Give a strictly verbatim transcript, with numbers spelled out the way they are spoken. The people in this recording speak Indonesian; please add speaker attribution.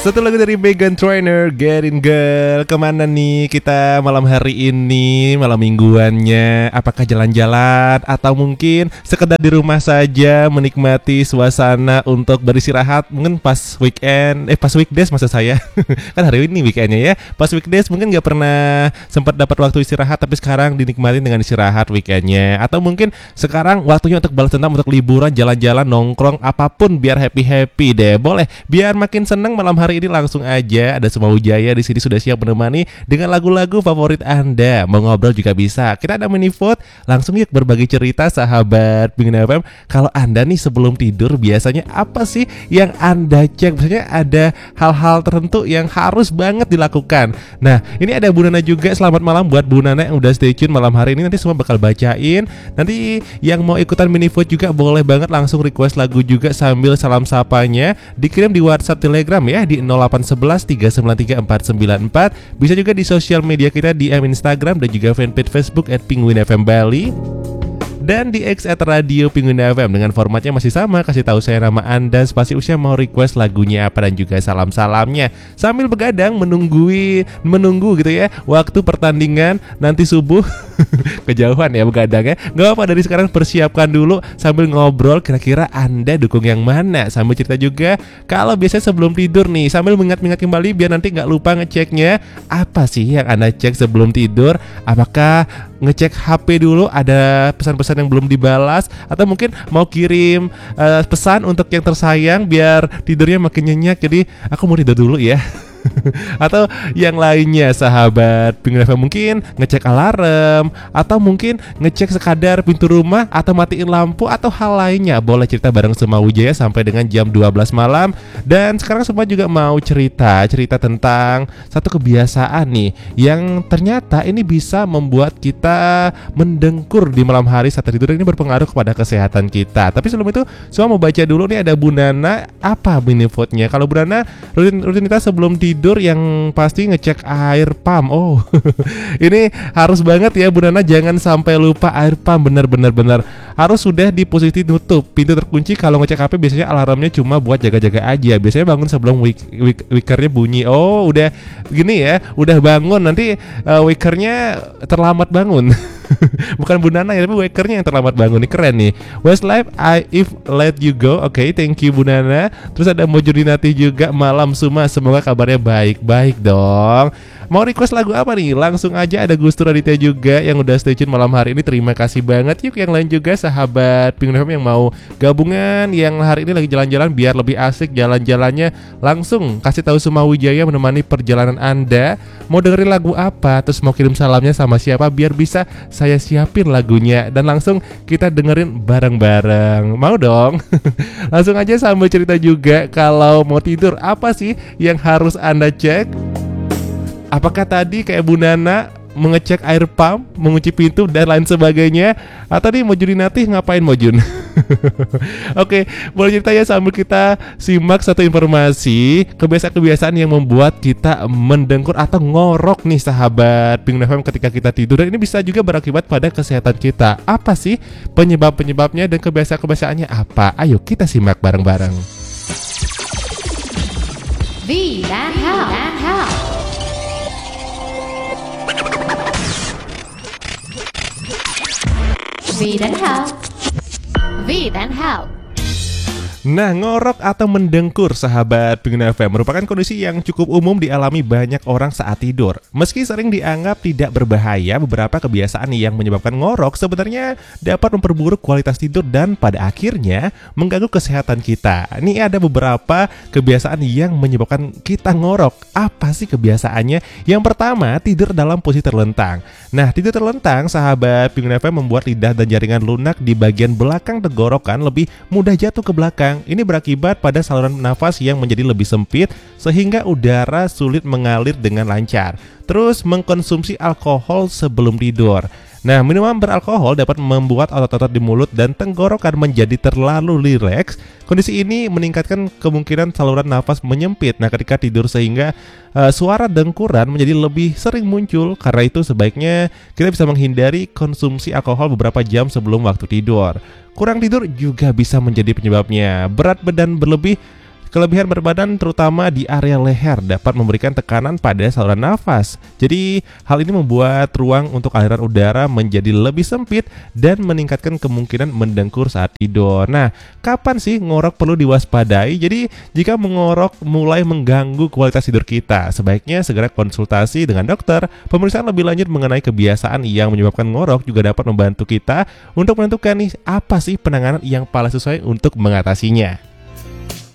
Speaker 1: Satu lagu dari Meghan Trainor, Getting Girl. Kemana nih kita malam hari ini, malam mingguannya? Apakah jalan-jalan atau mungkin sekedar di rumah saja menikmati suasana untuk beristirahat? Mungkin pas weekend, eh pas weekdays maksud saya. Kan hari ini weekendnya ya. Pas weekdays mungkin gak pernah sempat dapat waktu istirahat, tapi sekarang dinikmatin dengan istirahat weekendnya. Atau mungkin sekarang waktunya untuk balas dendam, untuk liburan, jalan-jalan, nongkrong, apapun biar happy-happy deh. Boleh, biar makin seneng malam hari ini langsung aja ada Suma Wijaya di sini sudah siap menemani dengan lagu-lagu favorit Anda. Mau ngobrol juga bisa. Kita ada mini vote. Langsung yuk berbagi cerita sahabat Pingin F M. Kalau Anda nih sebelum tidur biasanya apa sih yang Anda cek? Biasanya ada hal-hal tertentu yang harus banget dilakukan. Nah, ini ada Bu Nana juga. Selamat malam buat Bu Nana yang udah stay tune malam hari ini. Nanti semua bakal bacain. Nanti yang mau ikutan mini vote juga boleh banget langsung request lagu juga sambil salam sapanya dikirim di WhatsApp Telegram ya di nol delapan satu satu tiga sembilan tiga empat sembilan empat. Bisa juga di sosial media kita di Instagram dan juga fanpage Facebook at Penguin F M Bali. Dan di X at Radio Penguin F M dengan formatnya masih sama. Kasih tahu saya nama Anda, spasi usia, mau request lagunya apa, dan juga salam-salamnya. Sambil begadang menunggui menunggu gitu ya waktu pertandingan nanti subuh. Kejauhan ya begadangnya. Gak apa-apa, dari sekarang persiapkan dulu sambil ngobrol kira-kira Anda dukung yang mana. Sambil cerita juga kalau biasanya sebelum tidur nih, sambil mengingat-ingat kembali biar nanti gak lupa ngeceknya. Apa sih yang Anda cek sebelum tidur? Apakah ngecek H P dulu ada pesan-pesan yang belum dibalas, atau mungkin mau kirim uh, pesan untuk yang tersayang biar tidurnya makin nyenyak, jadi aku mau tidur dulu ya. Atau yang lainnya sahabat Penguin F M, mungkin ngecek alarm, atau mungkin ngecek sekadar pintu rumah, atau matiin lampu, atau hal lainnya. Boleh cerita bareng Suma Wijaya sampai dengan jam dua belas malam. Dan sekarang semua juga mau cerita Cerita tentang satu kebiasaan nih yang ternyata ini bisa membuat kita mendengkur di malam hari saat tidur. Ini berpengaruh kepada kesehatan kita. Tapi sebelum itu semua mau baca dulu nih, ada Bu Nana. Apa mini vote-nya? Kalau Bu Nana rutin, rutinitas sebelum tidur tidur yang pasti ngecek air pump. Oh, ini harus banget ya Bu Nana, jangan sampai lupa air pump. Bener-bener bener harus sudah di posisi tutup, pintu terkunci. Kalau ngecek H P biasanya alarmnya cuma buat jaga-jaga aja. Biasanya bangun sebelum wik, wik, wikernya bunyi. Oh, udah gini ya, udah bangun, nanti uh, wikernya terlambat bangun. Bukan Bu Nana ya, tapi wakernya yang terlambat bangun. Nih keren nih. Westlife, I if let you go. Oke, okay, thank you Bu Nana. Terus ada Mojudinati juga, malam Suma, semoga kabarnya baik-baik dong. Mau request lagu apa nih? Langsung aja, ada Gustur Aditya juga yang udah stay tune malam hari ini. Terima kasih banget. Yuk yang lain juga sahabat Penguin F M yang mau gabungan, yang hari ini lagi jalan-jalan biar lebih asik jalan-jalannya, langsung kasih tahu Suma Wijaya menemani perjalanan Anda. Mau dengerin lagu apa, terus mau kirim salamnya sama siapa, biar bisa saya siapin lagunya dan langsung kita dengerin bareng-bareng. Mau dong? Langsung aja sambil cerita juga kalau mau tidur apa sih yang harus Anda cek. Apakah tadi kayak Bu Nana mengecek air pump, mengunci pintu dan lain sebagainya, atau nih Mojudinati ngapain Mojun? Oke, boleh cerita ya sambil kita simak satu informasi kebiasaan-kebiasaan yang membuat kita mendengkur atau ngorok nih sahabat Penguin F M ketika kita tidur, dan ini bisa juga berakibat pada kesehatan kita. Apa sih penyebab-penyebabnya dan kebiasaan-kebiasaannya apa? Ayo kita simak bareng-bareng.
Speaker 2: V dan Health. V dan Health. V dan Health.
Speaker 1: Nah, ngorok atau mendengkur sahabat Penguin F M merupakan kondisi yang cukup umum dialami banyak orang saat tidur. Meski sering dianggap tidak berbahaya, beberapa kebiasaan yang menyebabkan ngorok sebenarnya dapat memperburuk kualitas tidur dan pada akhirnya mengganggu kesehatan kita. Ini ada beberapa kebiasaan yang menyebabkan kita ngorok. Apa sih kebiasaannya? Yang pertama, tidur dalam posisi terlentang. Nah, tidur terlentang sahabat Penguin F M membuat lidah dan jaringan lunak di bagian belakang tenggorokan lebih mudah jatuh ke belakang. Ini berakibat pada saluran nafas yang menjadi lebih sempit sehingga udara sulit mengalir dengan lancar. Terus mengkonsumsi alkohol sebelum tidur. Nah, minuman beralkohol dapat membuat otot-otot di mulut dan tenggorokan menjadi terlalu rileks. Kondisi ini meningkatkan kemungkinan saluran nafas menyempit. Nah, ketika tidur sehingga uh, suara dengkuran menjadi lebih sering muncul. Karena itu sebaiknya kita bisa menghindari konsumsi alkohol beberapa jam sebelum waktu tidur. Kurang tidur juga bisa menjadi penyebabnya. Berat badan berlebih Kelebihan berat badan terutama di area leher dapat memberikan tekanan pada saluran nafas. Jadi hal ini membuat ruang untuk aliran udara menjadi lebih sempit dan meningkatkan kemungkinan mendengkur saat tidur. Nah, kapan sih ngorok perlu diwaspadai? Jadi jika mengorok mulai mengganggu kualitas tidur kita, sebaiknya segera konsultasi dengan dokter. Pemeriksaan lebih lanjut mengenai kebiasaan yang menyebabkan ngorok juga dapat membantu kita untuk menentukan nih apa sih penanganan yang paling sesuai untuk mengatasinya.